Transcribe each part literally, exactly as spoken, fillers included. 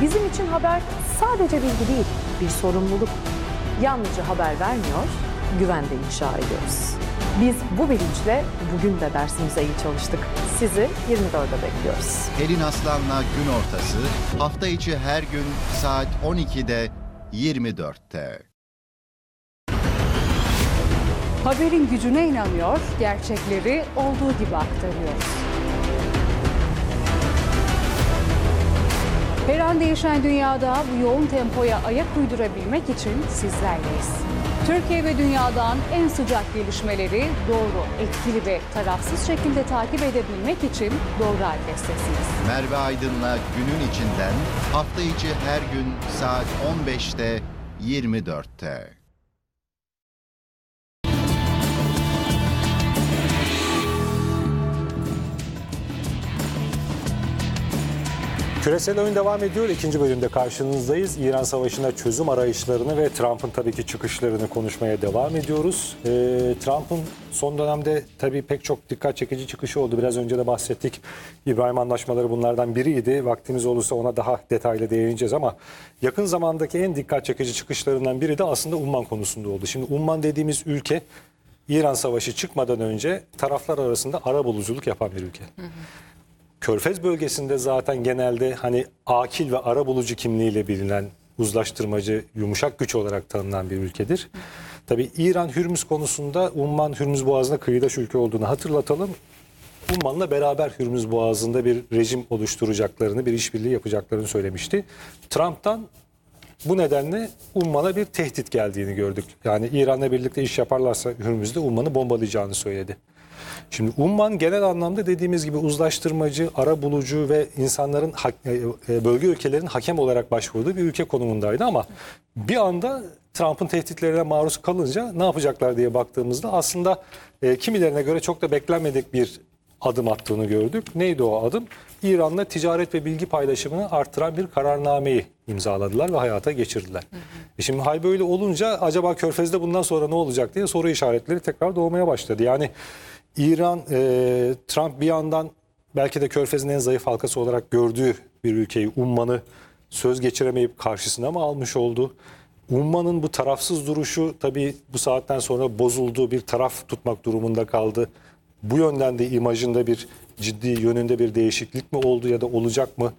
Bizim için haber sadece bilgi değil, bir sorumluluk. Yalnızca haber vermiyor, güven de inşa ediyoruz. Biz bu bilinçle bugün de dersimize iyi çalıştık. Sizi yirmi dörde bekliyoruz. Pelin Aslan'la Gün Ortası hafta içi her gün saat on ikide yirmi dörtte. Haberin gücüne inanıyor, gerçekleri olduğu gibi aktarıyoruz. Her an değişen dünyada bu yoğun tempoya ayak uydurabilmek için sizlerleyiz. Türkiye ve dünyadan en sıcak gelişmeleri doğru, etkili ve tarafsız şekilde takip edebilmek için doğru adrestesiniz. Merve Aydın'la Günün içinden hafta içi her gün saat on beşte yirmi dörtte. Küresel oyun devam ediyor. İkinci bölümde karşınızdayız. İran Savaşı'na çözüm arayışlarını ve Trump'ın tabii ki çıkışlarını konuşmaya devam ediyoruz. Ee, Trump'ın son dönemde tabii pek çok dikkat çekici çıkışı oldu. Biraz önce de bahsettik. İbrahim Anlaşmaları bunlardan biriydi. Vaktimiz olursa ona daha detaylı değineceğiz ama yakın zamandaki en dikkat çekici çıkışlarından biri de aslında Umman konusunda oldu. Şimdi Umman dediğimiz ülke İran Savaşı çıkmadan önce taraflar arasında arabuluculuk yapan bir ülke. Hı hı. Körfez bölgesinde zaten genelde hani akil ve arabulucu kimliğiyle bilinen, uzlaştırmacı, yumuşak güç olarak tanınan bir ülkedir. Tabii İran Hürmüz konusunda Umman Hürmüz Boğazı'na kıyıdaş ülke olduğunu hatırlatalım. Umman'la beraber Hürmüz Boğazı'nda bir rejim oluşturacaklarını, bir işbirliği yapacaklarını söylemişti. Trump'tan bu nedenle Umman'a bir tehdit geldiğini gördük. Yani İran'la birlikte iş yaparlarsa Hürmüz'de Umman'ı bombalayacağını söyledi. Şimdi Umman genel anlamda dediğimiz gibi uzlaştırmacı, arabulucu ve insanların bölge ülkelerin hakem olarak başvurduğu bir ülke konumundaydı ama bir anda Trump'ın tehditlerine maruz kalınca ne yapacaklar diye baktığımızda aslında e, kimilerine göre çok da beklenmedik bir adım attığını gördük. Neydi o adım? İran'la ticaret ve bilgi paylaşımını artıran bir kararnameyi imzaladılar ve hayata geçirdiler. Hı hı. E şimdi hal böyle olunca acaba Körfez'de bundan sonra ne olacak diye soru işaretleri tekrar doğmaya başladı. Yani İran, e, Trump bir yandan belki de Körfez'in en zayıf halkası olarak gördüğü bir ülkeyi, Umman'ı söz geçiremeyip karşısına mı almış oldu? Umman'ın bu tarafsız duruşu tabii bu saatten sonra bozuldu, bir taraf tutmak durumunda kaldı. Bu yönden de imajında bir ciddi yönünde bir değişiklik mi oldu ya da olacak mı?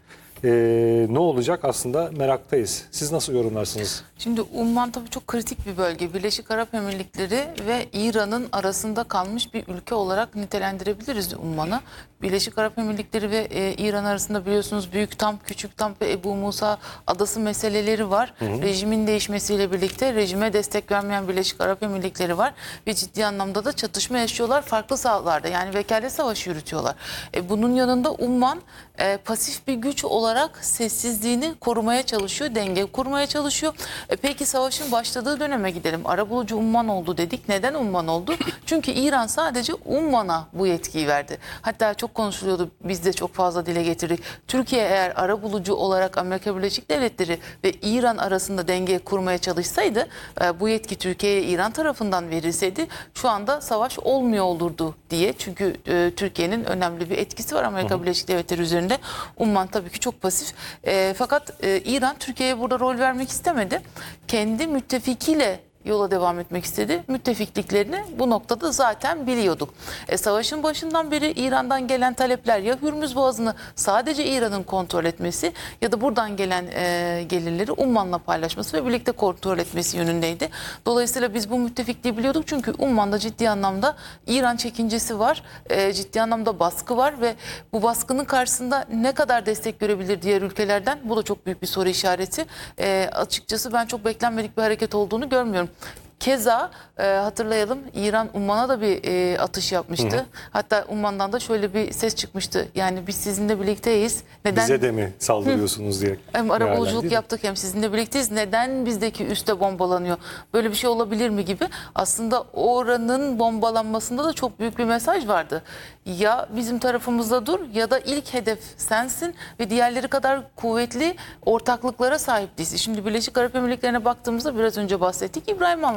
Ee, ne olacak aslında meraktayız. Siz nasıl yorumlarsınız? Şimdi Umman tabii çok kritik bir bölge. Birleşik Arap Emirlikleri ve İran'ın arasında kalmış bir ülke olarak nitelendirebiliriz Umman'ı. Birleşik Arap Emirlikleri ve e, İran arasında biliyorsunuz Büyük Tam, Küçük Tam ve Ebu Musa adası meseleleri var. Hı hı. Rejimin değişmesiyle birlikte rejime destek vermeyen Birleşik Arap Emirlikleri var ve ciddi anlamda da çatışma yaşıyorlar farklı sahalarda. Yani vekalet savaşı yürütüyorlar. E, bunun yanında Umman e, pasif bir güç olarak sessizliğini korumaya çalışıyor, denge kurmaya çalışıyor. E, peki savaşın başladığı döneme gidelim. Arabulucu Umman oldu dedik. Neden Umman oldu? Çünkü İran sadece Umman'a bu yetkiyi verdi. Hatta çok konuşuluyordu. Biz de çok fazla dile getirdik. Türkiye eğer arabulucu olarak Amerika Birleşik Devletleri ve İran arasında denge kurmaya çalışsaydı, e, bu yetki Türkiye'ye İran tarafından verilseydi şu anda savaş olmuyor olurdu diye. Çünkü e, Türkiye'nin önemli bir etkisi var Amerika Birleşik Devletleri üzerinde. Umman tabii ki çok pasif. E, fakat e, İran Türkiye'ye burada rol vermek istemedi. Kendi müttefikiyle yola devam etmek istedi. Müttefikliklerini bu noktada zaten biliyorduk. E, savaşın başından beri İran'dan gelen talepler ya Hürmüz Boğazı'nı sadece İran'ın kontrol etmesi ya da buradan gelen e, gelirleri Umman'la paylaşması ve birlikte kontrol etmesi yönündeydi. Dolayısıyla biz bu müttefikliği biliyorduk çünkü Umman'da ciddi anlamda İran çekincesi var. E, ciddi anlamda baskı var ve bu baskının karşısında ne kadar destek görebilir diğer ülkelerden? Bu da çok büyük bir soru işareti. E, açıkçası ben çok beklenmedik bir hareket olduğunu görmüyorum. Keza e, hatırlayalım İran Umman'a da bir e, atış yapmıştı. Hı hı. Hatta Umman'dan da şöyle bir ses çıkmıştı. Yani biz sizinle birlikteyiz. Neden? Bize de mi saldırıyorsunuz diye. Hem arabuluculuk yaptık hem sizinle birlikteyiz. Neden bizdeki üste bombalanıyor? Böyle bir şey olabilir mi gibi. Aslında oranın bombalanmasında da çok büyük bir mesaj vardı. Ya bizim tarafımızda dur ya da ilk hedef sensin ve diğerleri kadar kuvvetli ortaklıklara sahip değiliz. Şimdi Birleşik Arap Emirlikleri'ne baktığımızda biraz önce bahsettik. İbrahim Anlaşması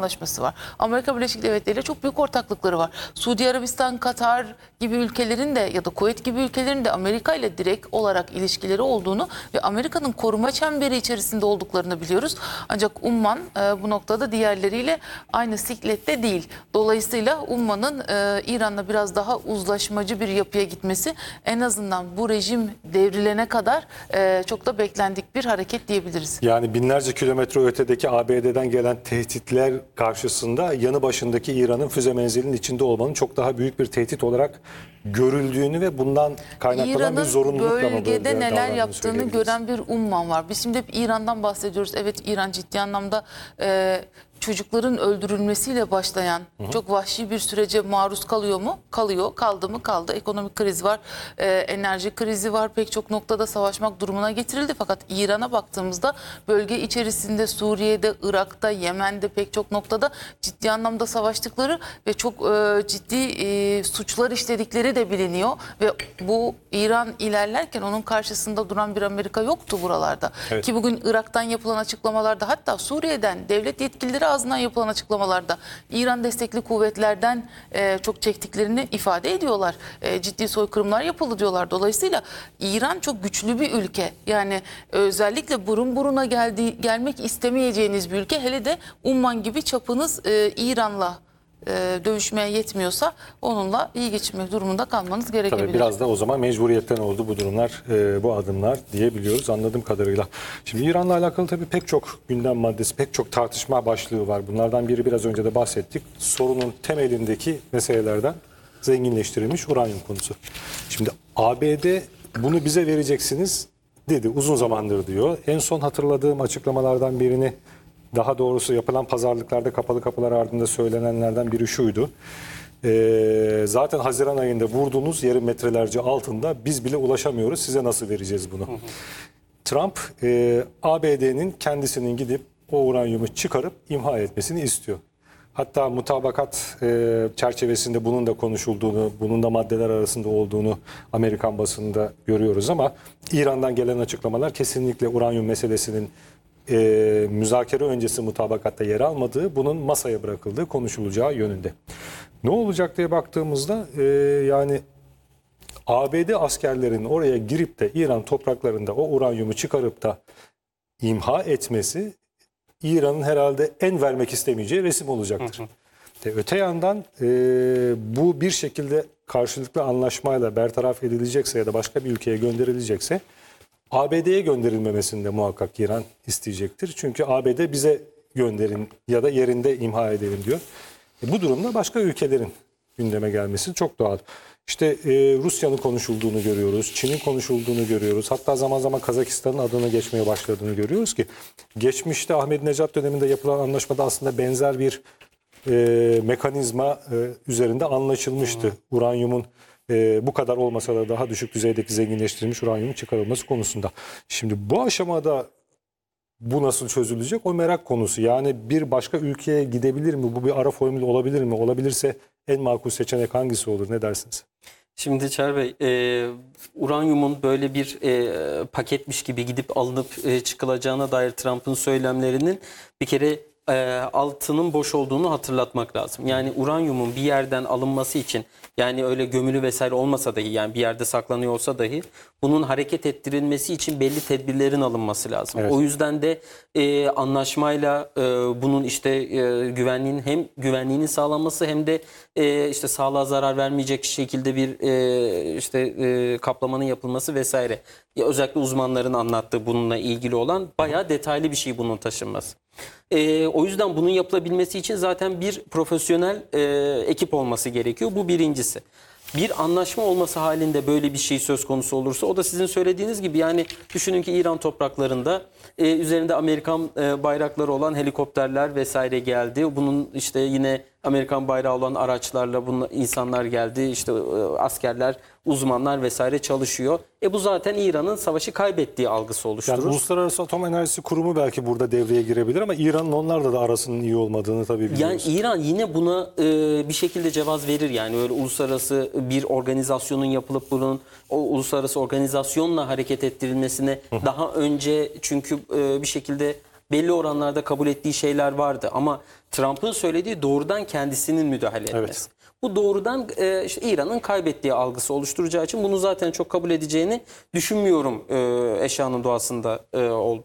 Anlaşması var. Amerika Birleşik Devletleri ile çok büyük ortaklıkları var. Suudi Arabistan, Katar gibi ülkelerin de ya da Kuveyt gibi ülkelerin de Amerika ile direkt olarak ilişkileri olduğunu ve Amerika'nın koruma çemberi içerisinde olduklarını biliyoruz. Ancak Umman e, bu noktada diğerleriyle aynı siklette değil. Dolayısıyla Umman'ın e, İran'la biraz daha uzlaşmacı bir yapıya gitmesi en azından bu rejim devrilene kadar e, çok da beklendik bir hareket diyebiliriz. Yani binlerce kilometre ötedeki A B D'den gelen tehditler karşısında yanı başındaki İran'ın füze menzilinin içinde olmanın çok daha büyük bir tehdit olarak görüldüğünü ve bundan kaynaklanan bir zorunlulukla mı İran'ın bölgede böyle neler davrandığını yaptığını söyleyebiliriz? gören bir umman var. Biz şimdi hep İran'dan bahsediyoruz. Evet, İran ciddi anlamda e, çocukların öldürülmesiyle başlayan hı hı. çok vahşi bir sürece maruz kalıyor mu? Kalıyor. Kaldı mı? Kaldı. Ekonomik kriz var. E, enerji krizi var. Pek çok noktada savaşmak durumuna getirildi. Fakat İran'a baktığımızda bölge içerisinde Suriye'de, Irak'ta, Yemen'de pek çok noktada ciddi anlamda savaştıkları ve çok e, ciddi e, suçlar işledikleri de biliniyor. Ve bu İran ilerlerken onun karşısında duran bir Amerika yoktu buralarda. Evet. Ki bugün Irak'tan yapılan açıklamalarda, hatta Suriye'den devlet yetkilileri ağzından yapılan açıklamalarda İran destekli kuvvetlerden e, çok çektiklerini ifade ediyorlar. E, ciddi soykırımlar yapıldı diyorlar. Dolayısıyla İran çok güçlü bir ülke. Yani özellikle burun buruna geldiği, gelmek istemeyeceğiniz bir ülke. Hele de Umman gibi çapınız e, İran'la e, dövüşmeye yetmiyorsa onunla iyi geçinmek durumunda kalmanız gerekebilir. Tabii biraz da o zaman mecburiyetten oldu bu durumlar, e, bu adımlar diyebiliyoruz anladığım kadarıyla. Şimdi İran'la alakalı tabii pek çok gündem maddesi, pek çok tartışma başlığı var. Bunlardan biri biraz önce de bahsettik. Sorunun temelindeki meselelerden zenginleştirilmiş uranyum konusu. Şimdi A B D bunu bize vereceksiniz dedi, uzun zamandır diyor. En son hatırladığım açıklamalardan birini, daha doğrusu yapılan pazarlıklarda kapalı kapılar ardında söylenenlerden biri şuydu. Ee, zaten Haziran ayında vurduğunuz yerin metrelerce altında, biz bile ulaşamıyoruz, size nasıl vereceğiz bunu? Hı hı. Trump e, A B D'nin kendisinin gidip o uranyumu çıkarıp imha etmesini istiyor. Hatta mutabakat e, çerçevesinde bunun da konuşulduğunu, bunun da maddeler arasında olduğunu Amerikan basınında görüyoruz ama İran'dan gelen açıklamalar kesinlikle uranyum meselesinin e, müzakere öncesi mutabakatta yer almadığı, bunun masaya bırakıldığı konuşulacağı yönünde. Ne olacak diye baktığımızda e, yani A B D askerlerinin oraya girip de İran topraklarında o uranyumu çıkarıp da imha etmesi İran'ın herhalde en vermek istemeyeceği resim olacaktır. Hı hı. Öte yandan e, bu bir şekilde karşılıklı anlaşmayla bertaraf edilecekse ya da başka bir ülkeye gönderilecekse A B D'ye gönderilmemesini de muhakkak İran isteyecektir. Çünkü A B D bize gönderin ya da yerinde imha edelim diyor. E, bu durumda başka ülkelerin gündeme gelmesi çok doğal. İşte e, Rusya'nın konuşulduğunu görüyoruz, Çin'in konuşulduğunu görüyoruz. Hatta zaman zaman Kazakistan'ın adını geçmeye başladığını görüyoruz ki geçmişte Ahmadinejad döneminde yapılan anlaşmada aslında benzer bir e, mekanizma e, üzerinde anlaşılmıştı. Hmm. Uranyumun e, bu kadar olmasa da daha düşük düzeydeki zenginleştirilmiş uranyumun çıkarılması konusunda. Şimdi bu aşamada bu nasıl çözülecek? O merak konusu. Yani bir başka ülkeye gidebilir mi? Bu bir ara formülü olabilir mi? Olabilirse en makul seçenek hangisi olur? Ne dersiniz? Şimdi Çağrı Bey, e, uranyumun böyle bir e, paketmiş gibi gidip alınıp e, çıkılacağına dair Trump'ın söylemlerinin bir kere e, altının boş olduğunu hatırlatmak lazım. Yani uranyumun bir yerden alınması için, yani öyle gömülü vesaire olmasa dahi, yani bir yerde saklanıyor olsa dahi bunun hareket ettirilmesi için belli tedbirlerin alınması lazım. Evet. O yüzden de e, anlaşmayla e, bunun işte e, güvenliğin hem güvenliğinin sağlanması hem de e, işte sağlığa zarar vermeyecek şekilde bir e, işte e, kaplamanın yapılması vesaire. Ya, özellikle uzmanların anlattığı bununla ilgili olan bayağı detaylı bir şey bunun taşınması. E, o yüzden bunun yapılabilmesi için zaten bir profesyonel e, ekip olması gerekiyor. Bu birincisi. Bir anlaşma olması halinde böyle bir şey söz konusu olursa, o da sizin söylediğiniz gibi, yani düşünün ki İran topraklarında e, üzerinde Amerikan e, bayrakları olan helikopterler vesaire geldi. Bunun işte yine Amerikan bayrağı olan araçlarla bunun insanlar geldi. İşte e, askerler, uzmanlar vesaire çalışıyor. E bu zaten İran'ın savaşı kaybettiği algısı oluşturur. Yani Uluslararası Atom Enerjisi Kurumu belki burada devreye girebilir ama İran'ın onlarla da arasının iyi olmadığını tabii biliyoruz. Yani İran yine buna e, bir şekilde cevaz verir. Yani öyle uluslararası bir organizasyonun yapılıp bunun o uluslararası organizasyonla hareket ettirilmesine daha önce, çünkü e, bir şekilde belli oranlarda kabul ettiği şeyler vardı. Ama Trump'ın söylediği doğrudan kendisinin müdahale etmesi. Evet. Bu doğrudan e, işte İran'ın kaybettiği algısı oluşturacağı için bunu zaten çok kabul edeceğini düşünmüyorum e, eşyanın doğasında e, olduğu.